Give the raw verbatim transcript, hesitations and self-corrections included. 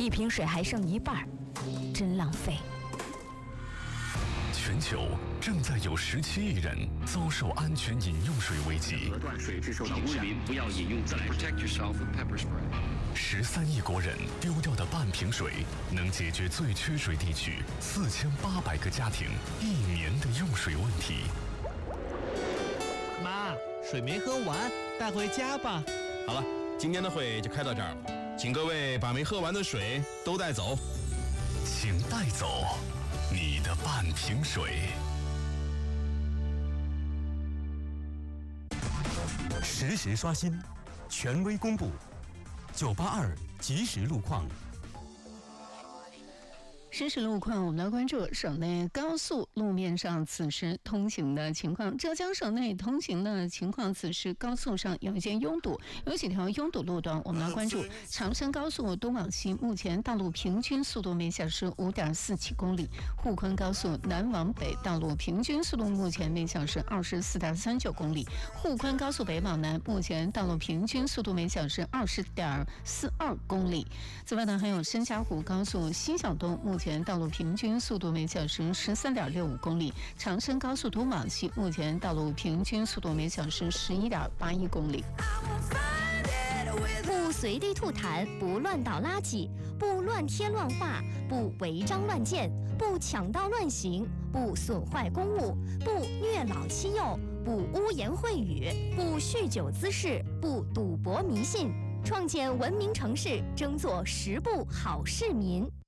一瓶水还剩一半，真浪费。 全球正在有十七亿人遭受安全饮用水危机。 河段水质受到污染， 不要饮用自来水。Protect yourself with pepper spray。 十三亿国人丢掉的半瓶水，能解决最缺水地区四千八百个家庭一年的用水问题。 妈，水没喝完，带回家吧。 好了，今天的会就开到这儿了，请各位把没喝完的水都带走。 请带走你的半瓶水。 实时刷新，权威公布，九八二即时路况。 实时路况，我们来关注省内高速路面上此时通行的情况。浙江省内通行的情况，此时高速上有一些拥堵，有几条拥堵路段，我们来关注。长深高速东往西，目前道路平均速度每小时 五点四七公里；沪昆高速南往北道路平均速度目前每小时 二十四点三九公里；沪昆高速北往南，目前道路平均速度每小时 二十点四二公里。此外呢，还有申嘉湖高速西向东，目前道路平均速度每小时 十三点六五公里；长深高速东往西，目前道路平均速度每小时 十一点八一公里。 不随地吐痰，不乱倒垃圾，不乱贴乱画，不违章乱建，不抢道乱行，不损坏公物，不虐老欺幼，不污言秽语，不酗酒滋事，不赌博迷信，创建文明城市，争做十不好市民。